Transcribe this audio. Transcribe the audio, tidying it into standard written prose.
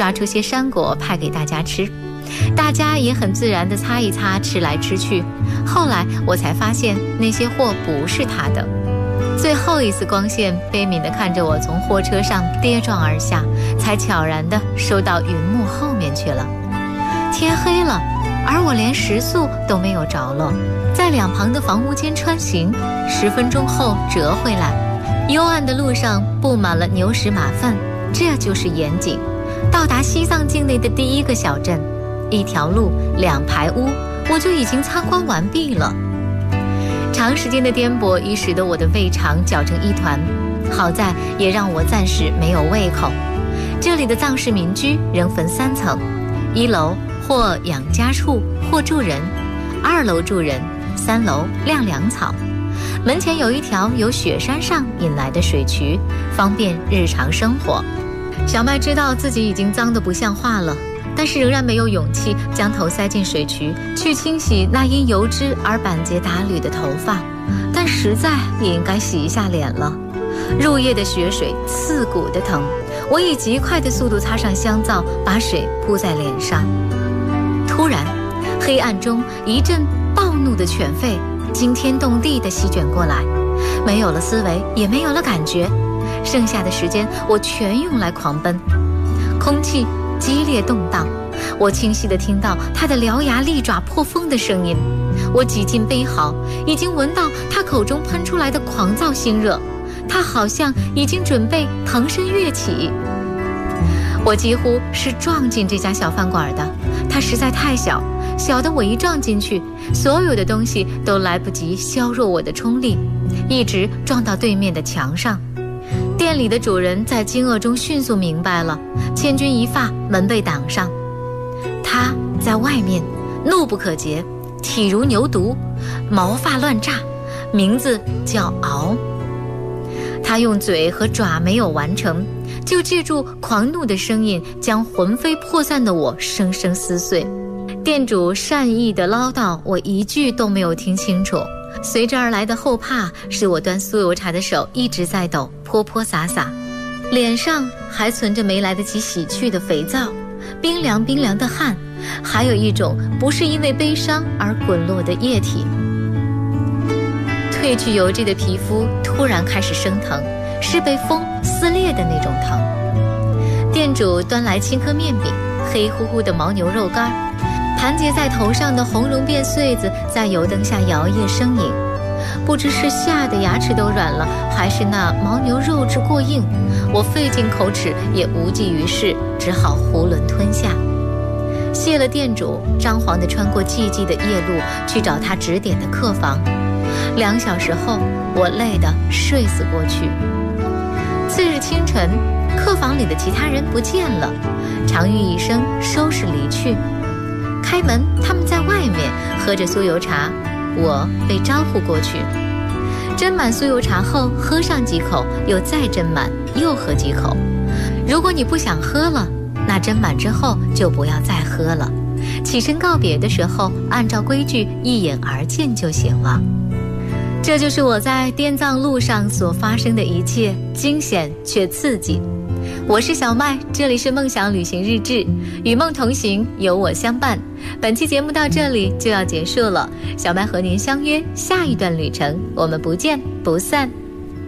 抓出些山果派给大家吃，大家也很自然地擦一擦，吃来吃去。后来我才发现那些货不是他的。最后一丝光线悲悯地看着我从货车上跌撞而下，才悄然地收到云幕后面去了。天黑了，而我连食宿都没有着落，在两旁的房屋间穿行，10分钟后折回来。幽暗的路上布满了牛屎马粪，这就是盐井。到达西藏境内的第一个小镇，一条路2排屋，我就已经参观完毕了。长时间的颠簸已使得我的胃肠搅成一团，好在也让我暂时没有胃口。这里的藏式民居仍分3层，1楼或养家处或住人，2楼住人，3楼晾粮草。门前有一条由雪山上引来的水渠，方便日常生活。小麦知道自己已经脏得不像话了，但是仍然没有勇气将头塞进水渠去清洗那因油脂而板结打缕的头发，但实在也应该洗一下脸了。入夜的雪水刺骨的疼，我以极快的速度擦上香皂，把水扑在脸上。突然黑暗中一阵暴怒的犬吠惊天动地地席卷过来，没有了思维，也没有了感觉，剩下的时间我全用来狂奔。空气激烈动荡，我清晰地听到他的獠牙利爪破风的声音。我挤进悲嚎，已经闻到他口中喷出来的狂躁腥热，他好像已经准备腾身跃起。我几乎是撞进这家小饭馆的，它实在太小，小的我一撞进去，所有的东西都来不及削弱我的冲力，一直撞到对面的墙上。店里的主人在惊愕中迅速明白了，千钧一发，门被挡上。他在外面，怒不可遏，体如牛犊，毛发乱炸，名字叫敖。他用嘴和爪没有完成，就借助狂怒的声音将魂飞魄散的我生生撕碎。店主善意的唠叨，我一句都没有听清楚。随之而来的后怕使我端酥油茶的手一直在抖，泼泼洒洒，脸上还存着没来得及洗去的肥皂，冰凉冰凉的汗，还有一种不是因为悲伤而滚落的液体。褪去油脂的皮肤突然开始生疼，是被风撕裂的那种疼。店主端来青稞面饼，黑乎乎的牦牛肉干，盘结在头上的红绒辫穗子在油灯下摇曳生影，不知是吓得牙齿都软了，还是那牦牛肉质过硬，我费尽口齿也无济于事，只好囫囵吞下。谢了店主，张皇地穿过寂寂的夜路去找他指点的客房。2小时后，我累得睡死过去。次日清晨，客房里的其他人不见了，长吁一声收拾离去。开门，他们在外面喝着酥油茶，我被招呼过去。斟满酥油茶后，喝上几口，又再斟满，又喝几口。如果你不想喝了，那斟满之后就不要再喝了。起身告别的时候，按照规矩一饮而尽就行了。这就是我在滇藏路上所发生的一切，惊险却刺激。我是小麦，这里是梦想旅行日志，与梦同行，有我相伴。本期节目到这里就要结束了，小麦和您相约下一段旅程，我们不见不散。